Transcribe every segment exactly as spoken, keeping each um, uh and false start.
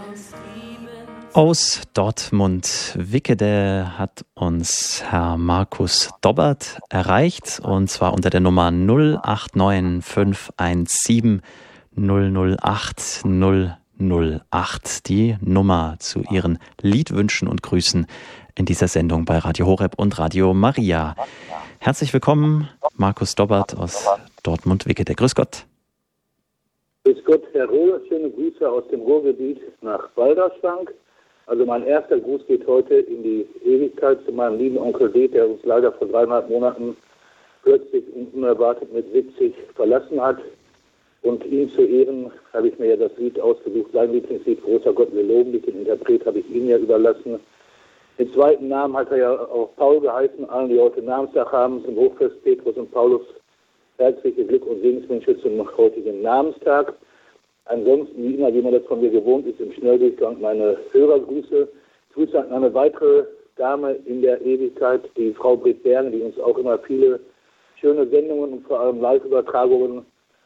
Aus Dortmund-Wickede hat uns Herr Markus Dobbert erreicht, und zwar unter der Nummer null acht neun fünf eins sieben null null acht null null acht, die Nummer zu Ihren Liedwünschen und Grüßen in dieser Sendung bei Radio Horeb und Radio Maria. Herzlich willkommen, Markus Dobbert aus Dortmund-Wickede. Grüß Gott. Grüß Gott, Herr Rohe, schöne Grüße aus dem Ruhrgebiet nach Balderschwang. Also mein erster Gruß geht heute in die Ewigkeit zu meinem lieben Onkel Det, der uns leider vor dreieinhalb Monaten plötzlich und unerwartet mit siebzig verlassen hat. Und ihm zu Ehren habe ich mir ja das Lied ausgesucht, sein Lieblingslied, Großer Gott, wir loben dich. Den Interpret habe ich ihm ja überlassen. Den zweiten Namen hat er ja auch Paul geheißen, allen, die heute Namenstag haben, zum Hochfest Petrus und Paulus. Herzliche Glück und Segenswünsche zum heutigen Namenstag. Ansonsten, wie immer, wie man das von mir gewohnt ist, im Schnelldurchgang meine Hörergrüße. Grüße an eine weitere Dame in der Ewigkeit, die Frau Britt Bergen, die uns auch immer viele schöne Sendungen und vor allem Live-Übertragungen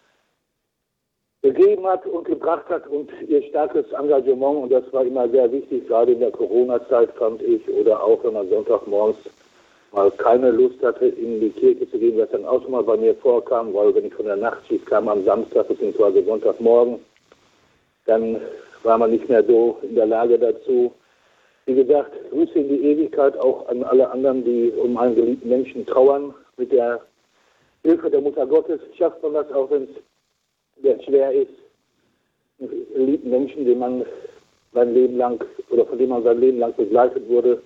gegeben hat und gebracht hat und ihr starkes Engagement, und das war immer sehr wichtig, gerade in der Corona-Zeit, fand ich, oder auch wenn man Sonntagmorgens mal keine Lust hatte, in die Kirche zu gehen, was dann auch schon mal bei mir vorkam, weil wenn ich von der Nachtschicht kam am Samstag bzw. Sonntagmorgen, dann war man nicht mehr so in der Lage dazu. Wie gesagt, Grüße in die Ewigkeit auch an alle anderen, die um einen geliebten Menschen trauern. Mit der Hilfe der Mutter Gottes schafft man das, auch wenn es sehr schwer ist. Einen geliebten Menschen, den man sein Leben lang oder von dem man sein Leben lang begleitet wurde,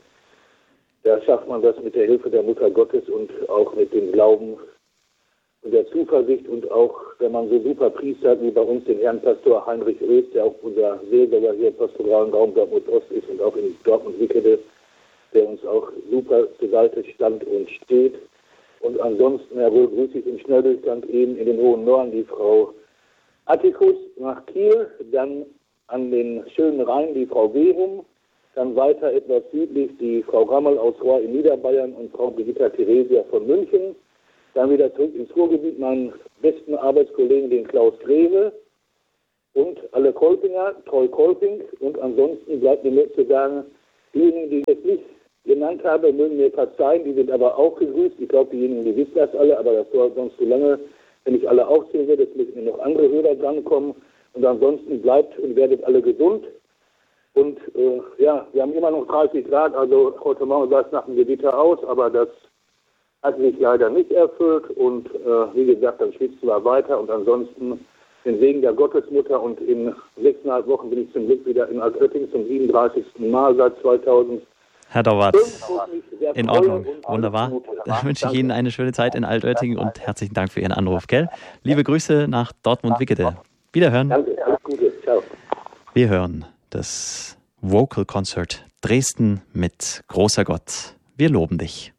da schafft man das mit der Hilfe der Mutter Gottes und auch mit dem Glauben und der Zuversicht, und auch, wenn man so super Priester hat wie bei uns den Herrn Pastor Heinrich Oest, der auch unser Seelsorger hier im pastoralen Raum Dortmund-Ost ist und auch in Dortmund-Wickede, der uns auch super zur Seite stand und steht. Und ansonsten, ja wohl, grüße ich im Schnelldurchgang eben in den hohen Norden die Frau Attikus nach Kiel, dann an den schönen Rhein die Frau Werum, dann weiter etwas südlich die Frau Rammel aus Rohr in Niederbayern und Frau Brigitta Theresia von München. Dann wieder zurück ins Ruhrgebiet, meinen besten Arbeitskollegen, den Klaus Greve und alle Kolpinger, Treu Kolping. Und ansonsten bleibt mir nur zu sagen, diejenigen, die ich jetzt nicht genannt habe, mögen mir verzeihen, die sind aber auch gegrüßt. Ich glaube, diejenigen, die wissen das alle, aber das dauert sonst zu lange, wenn ich alle aufzählen würde. Es müssen mir noch andere Hörer drankommen. Und ansonsten bleibt und werdet alle gesund. Und äh, ja, wir haben immer noch dreißig Grad, also heute Morgen sah es nach dem Gewitter aus, aber das hat sich leider nicht erfüllt. Und äh, wie gesagt, dann schwitzt wir weiter. Und ansonsten den Segen der Gottesmutter. Und in sechseinhalb Wochen bin ich zum Glück wieder in Altötting zum siebenunddreißigsten Mal seit zweitausend. Herr Dobbert, in Ordnung, wunderbar. Dann wünsche ich Ihnen eine schöne Zeit in Altötting und herzlichen Dank für Ihren Anruf, gell? Liebe Grüße nach Dortmund-Wickede. Wiederhören. Danke, alles Gute, ciao. Wir hören das Vocal Concert Dresden mit Großer Gott. Wir loben dich.